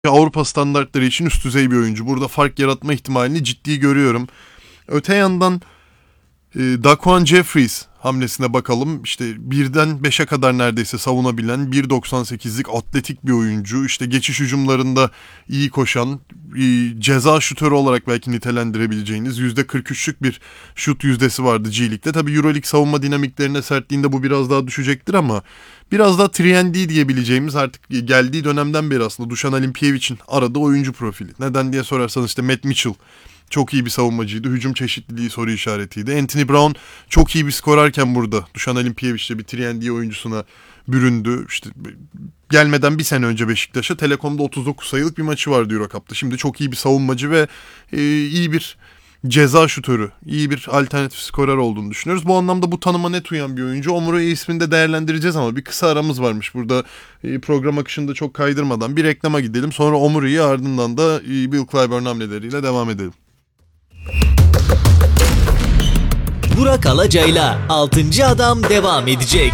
Avrupa standartları için üst düzey bir oyuncu. Burada fark yaratma ihtimalini ciddi görüyorum. Öte yandan Daquan Jeffries hamlesine bakalım. İşte 1'den 5'e kadar neredeyse savunabilen 1.98'lik atletik bir oyuncu. İşte geçiş hücumlarında iyi koşan, ceza şutörü olarak belki nitelendirebileceğiniz %43'lük bir şut yüzdesi vardı G League'de. Tabii Euroleague savunma dinamiklerine sertliğinde bu biraz daha düşecektir ama biraz daha 3&D diyebileceğimiz artık geldiği dönemden beri aslında Dušan Alimpijevic'in aradığı oyuncu profili. Neden diye sorarsanız işte Matt Mitchell çok iyi bir savunmacıydı. Hücum çeşitliliği soru işaretiydi. Anthony Brown çok iyi bir skorerken burada Dušan Alimpijevic'le bir 3&D oyuncusuna büründü. İşte gelmeden bir sene önce Beşiktaş'a Telekom'da 39 sayılık bir maçı vardı Euro Cup'ta. Şimdi çok iyi bir savunmacı ve iyi bir ceza şutörü, iyi bir alternatif skorer olduğunu düşünüyoruz. Bu anlamda bu tanıma net uyan bir oyuncu. Omoruyi ismini de değerlendireceğiz ama bir kısa aramız varmış. Burada program akışında çok kaydırmadan bir reklama gidelim. Sonra Omoruyi ardından da Will Clyburn hamleleriyle devam edelim. Burak Alacay'la 6. Adam devam edecek.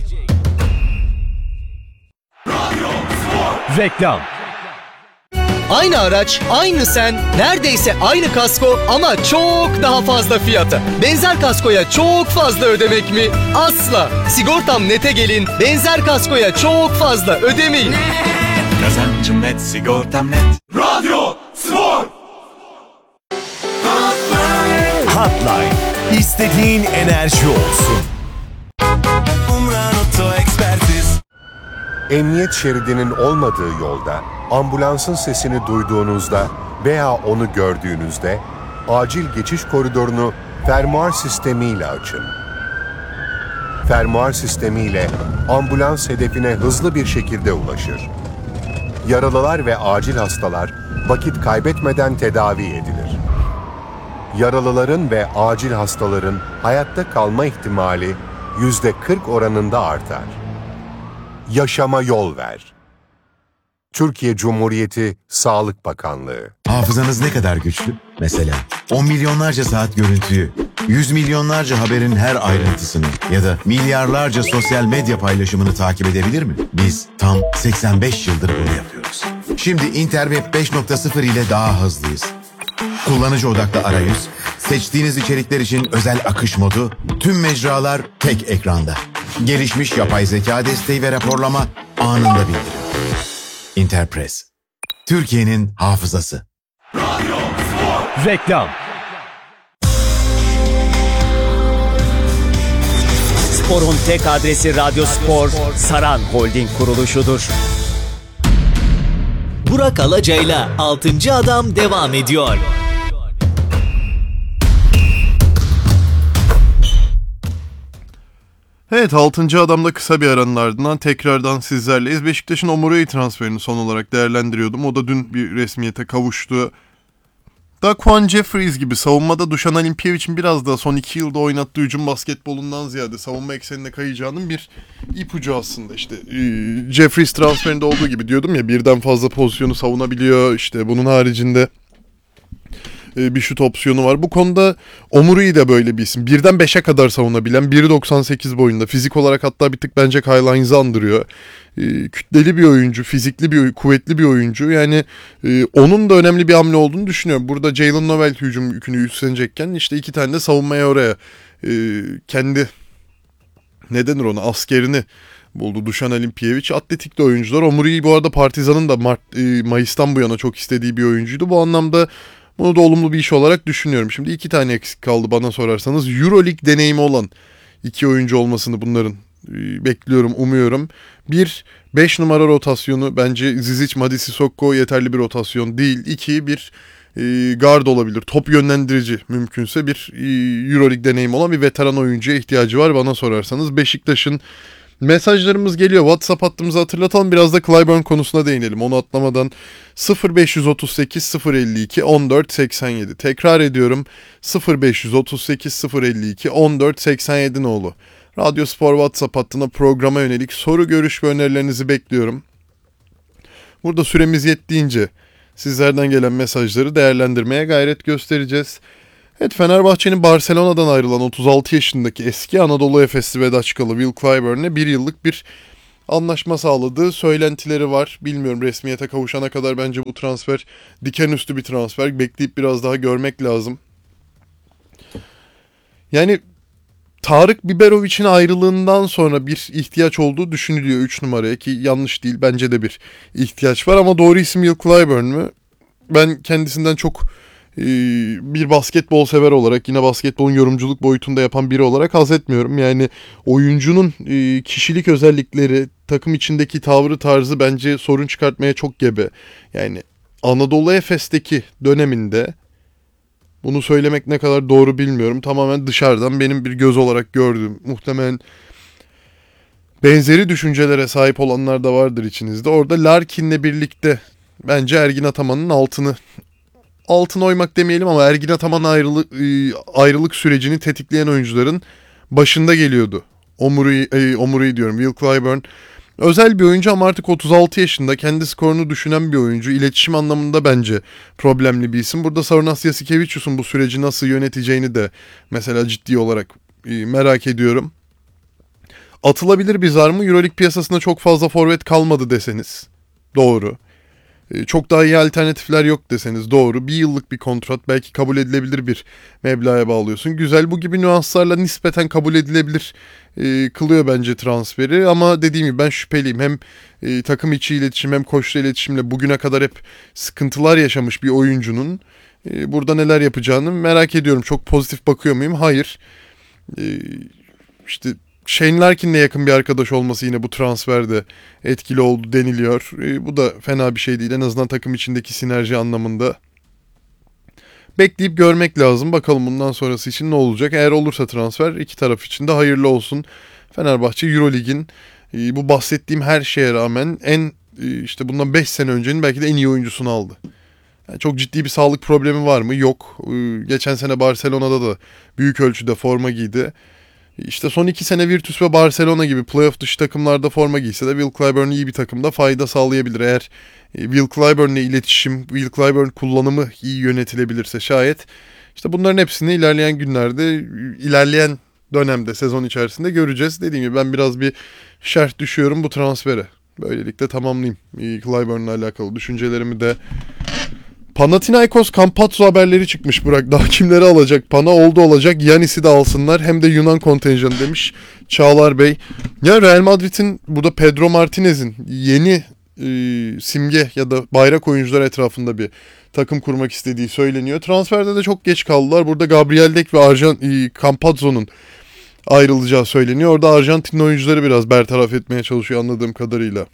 Reklam. Aynı araç, aynı sen, neredeyse aynı kasko ama çok daha fazla fiyata. Benzer kaskoya çok fazla ödemek mi? Asla. Sigortam Net'e gelin, benzer kaskoya çok fazla ödemeyin. Kazancım net, sigortam net. Radyo Spor. Hotline. İstediğin enerji olsun. Umran Oto Ekspertiz. Emniyet şeridinin olmadığı yolda, ambulansın sesini duyduğunuzda veya onu gördüğünüzde, acil geçiş koridorunu fermuar sistemiyle açın. Fermuar sistemiyle ambulans hedefine hızlı bir şekilde ulaşır. Yaralılar ve acil hastalar vakit kaybetmeden tedavi edilir. Yaralıların ve acil hastaların hayatta kalma ihtimali %40 oranında artar. Yaşama yol ver. Türkiye Cumhuriyeti Sağlık Bakanlığı. Hafızanız ne kadar güçlü? Mesela 10 milyonlarca saat görüntüyü, 100 milyonlarca haberin her ayrıntısını ya da milyarlarca sosyal medya paylaşımını takip edebilir mi? Biz tam 85 yıldır bunu yapıyoruz. Şimdi Interweb 5.0 ile daha hızlıyız. Kullanıcı odaklı arayüz, seçtiğiniz içerikler için özel akış modu, tüm mecralar tek ekranda. Gelişmiş yapay zeka desteği ve raporlama anında bildiriyor. Interpress, Türkiye'nin hafızası. Reklam. Spor'un tek adresi Radyo Spor, Saran Holding kuruluşudur. Burak Alacay'la 6. Adam devam ediyor. Evet, 6. adamda kısa bir aranın ardından tekrardan sizlerleyiz. Beşiktaş'ın Omoruyi transferini son olarak değerlendiriyordum. O da dün bir resmiyete kavuştu. Daquan Jeffries gibi savunmada Dušan Alimpijevic'in biraz daha son 2 yılda oynattığı hücum basketbolundan ziyade savunma eksenine kayacağının bir ipucu aslında. İşte Jeffries transferinde olduğu gibi diyordum ya, birden fazla pozisyonu savunabiliyor. İşte bunun haricinde bir şut opsiyonu var. Bu konuda Omoruyi de böyle bir isim. 1'den 5'e kadar savunabilen, 1.98 boyunda. Fizik olarak hatta bir tık bence Kyle Hines'ı andırıyor. Kütleli bir oyuncu, fizikli bir, kuvvetli bir oyuncu. Yani onun da önemli bir hamle olduğunu düşünüyorum. Burada Jalen Novelty hücum yükünü üstlenecekken işte 2 tane de savunmaya oraya kendi ne denir ona, askerini buldu Dušan Alimpijević. Atletikli oyuncular. Omoruyi bu arada Partizan'ın da Mayıs'tan bu yana çok istediği bir oyuncuydu. Bu anlamda bunu da olumlu bir iş olarak düşünüyorum. Şimdi 2 tane eksik kaldı bana sorarsanız. Euroleague deneyimi olan 2 oyuncu olmasını bunların bekliyorum, umuyorum. 1, 5 numara rotasyonu bence Zizic, Madi Sissoko yeterli bir rotasyon değil. 2, bir guard olabilir. Top yönlendirici mümkünse bir Euroleague deneyimi olan bir veteran oyuncuya ihtiyacı var bana sorarsanız. Beşiktaş'ın mesajlarımız geliyor. WhatsApp hattımızı hatırlatalım. Biraz da Clyburn konusuna değinelim. Onu atlamadan 0538 052 14 87. Tekrar ediyorum. 0538 052 14 87 nolu. Radyo Spor WhatsApp hattına programa yönelik soru, görüş ve önerilerinizi bekliyorum. Burada süremiz yettiğince sizlerden gelen mesajları değerlendirmeye gayret göstereceğiz. Evet, Fenerbahçe'nin Barcelona'dan ayrılan 36 yaşındaki eski Anadolu Efesli Vedat Çıkalı Will Clyburn'e 1 yıllık bir anlaşma sağladığı söylentileri var. Bilmiyorum, resmiyete kavuşana kadar bence bu transfer diken üstü bir transfer. Bekleyip biraz daha görmek lazım. Yani Tarık Biberovic'in ayrılığından sonra bir ihtiyaç olduğu düşünülüyor 3 numaraya, ki yanlış değil, bence de bir ihtiyaç var ama doğru isim Will Clyburn mü? Ben kendisinden çok bir basketbol sever olarak, yine basketbolun yorumculuk boyutunda yapan biri olarak haz etmiyorum. Yani oyuncunun kişilik özellikleri, takım içindeki tavrı tarzı bence sorun çıkartmaya çok gebe. Yani Anadolu Efes'teki döneminde, bunu söylemek ne kadar doğru bilmiyorum, tamamen dışarıdan benim bir göz olarak gördüğüm, muhtemelen benzeri düşüncelere sahip olanlar da vardır içinizde. Orada Larkin'le birlikte bence Ergin Ataman'ın altına oymak demeyelim ama Ergin Ataman ayrılık sürecini tetikleyen oyuncuların başında geliyordu. Omuri diyorum, Will Clyburn. Özel bir oyuncu ama artık 36 yaşında, kendi skorunu düşünen bir oyuncu. İletişim anlamında bence problemli bir isim. Burada Sarunas Jasikevicius'un bu süreci nasıl yöneteceğini de mesela ciddi olarak merak ediyorum. Atılabilir bir zar mı? Euroleague piyasasında çok fazla forvet kalmadı deseniz doğru. Çok daha iyi alternatifler yok deseniz doğru. Bir yıllık bir kontrat, belki kabul edilebilir bir meblağa bağlıyorsun. Güzel, bu gibi nüanslarla nispeten kabul edilebilir kılıyor bence transferi. Ama dediğim gibi ben şüpheliyim. Hem takım içi iletişim hem koçla iletişimle bugüne kadar hep sıkıntılar yaşamış bir oyuncunun burada neler yapacağını merak ediyorum. Çok pozitif bakıyor muyum? Hayır. İşte Shane Larkin'le yakın bir arkadaş olması yine bu transferde etkili oldu deniliyor. Bu da fena bir şey değil. En azından takım içindeki sinerji anlamında. Bekleyip görmek lazım. Bakalım bundan sonrası için ne olacak. Eğer olursa transfer, iki taraf için de hayırlı olsun. Fenerbahçe Eurolig'in bu bahsettiğim her şeye rağmen işte bundan 5 sene öncenin belki de en iyi oyuncusunu aldı. Yani çok ciddi bir sağlık problemi var mı? Yok. Geçen sene Barcelona'da da büyük ölçüde forma giydi. İşte son 2 sene Virtus ve Barcelona gibi playoff dışı takımlarda forma giyse de Will Clyburn iyi bir takımda fayda sağlayabilir. Eğer Will Clyburn'le iletişim, Will Clyburn kullanımı iyi yönetilebilirse şayet, işte bunların hepsini ilerleyen dönemde, sezon içerisinde göreceğiz. Dediğim gibi ben biraz bir şerh düşüyorum bu transfere. Böylelikle tamamlayayım Clyburn'la alakalı düşüncelerimi de. Panathinaikos Campazzo haberleri çıkmış Burak. Daha kimleri alacak? Pana oldu olacak. Yanis'i de alsınlar. Hem de Yunan kontenjanı demiş Çağlar Bey. Ya Real Madrid'in burada Pedro Martinez'in yeni simge ya da bayrak oyuncular etrafında bir takım kurmak istediği söyleniyor. Transferde de çok geç kaldılar. Burada Gabriel Deck ve Campazzo'nun ayrılacağı söyleniyor. Orada Arjantinli oyuncuları biraz bertaraf etmeye çalışıyor anladığım kadarıyla.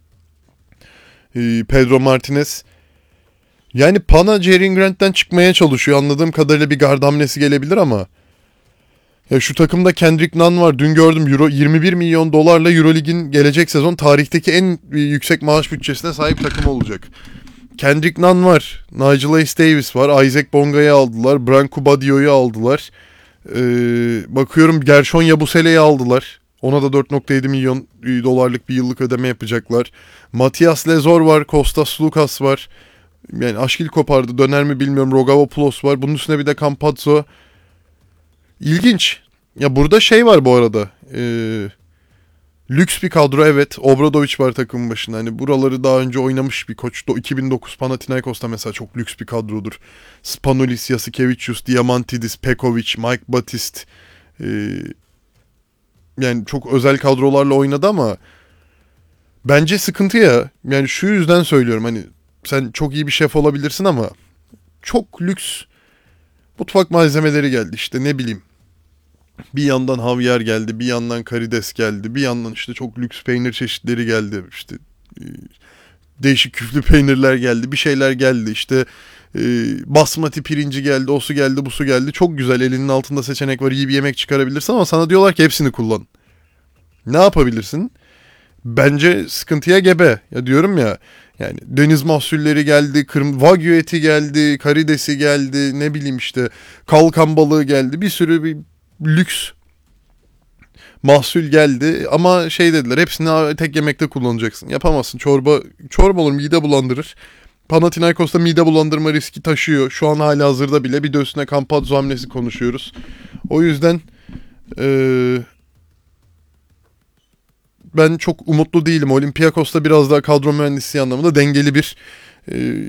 Pedro Martinez. Yani Pana Jerian Grant'ten çıkmaya çalışıyor. Anladığım kadarıyla bir guard hamlesi gelebilir ama ya şu takımda Kendrick Nunn var. Dün gördüm, 21 milyon dolarla Eurolig'in gelecek sezon tarihteki en yüksek maaş bütçesine sahip takım olacak. Kendrick Nunn var. Nigel Ace Davis var. Isaac Bonga'yı aldılar. Branko Badio'yu aldılar. Bakıyorum Gershon Yabusele'yi aldılar. Ona da 4.7 milyon dolarlık bir yıllık ödeme yapacaklar. Matias Lezor var. Kostas Lukas var. Yani Aşkil kopardı, döner mi bilmiyorum. Rogavopoulos var. Bunun üstüne bir de Campazzo. İlginç. Ya burada şey var bu arada. Lüks bir kadro, evet. Obradovic var takımın başında. Hani buraları daha önce oynamış bir koç. 2009 Panathinaikos'ta mesela çok lüks bir kadrodur. Spanulis, Jasikevicius, Diamantidis, Pekovic, Mike Batiste. Yani çok özel kadrolarla oynadı ama bence sıkıntı ya. Yani şu yüzden söylüyorum, hani sen çok iyi bir şef olabilirsin ama çok lüks mutfak malzemeleri geldi, işte ne bileyim. Bir yandan havyar geldi, bir yandan karides geldi, bir yandan işte çok lüks peynir çeşitleri geldi. İşte değişik küflü peynirler geldi, bir şeyler geldi. İşte basmati pirinci geldi, o su geldi, bu su geldi. Çok güzel, elinin altında seçenek var, iyi bir yemek çıkarabilirsin ama sana diyorlar ki hepsini kullan. Ne yapabilirsin? Bence sıkıntıya gebe. Ya diyorum ya, yani deniz mahsulleri geldi, wagyu eti geldi, karidesi geldi, ne bileyim işte kalkan balığı geldi. Bir sürü bir lüks mahsul geldi ama şey dediler, hepsini tek yemekte kullanacaksın. Yapamazsın. Çorba olur, mide bulandırır. Panathinaikos'ta mide bulandırma riski taşıyor. Şu an hala hazırda bile bir de üstüne Campazzo hamlesi konuşuyoruz. O yüzden ben çok umutlu değilim. Olympiakos'ta biraz daha kadro mühendisliği anlamında dengeli bir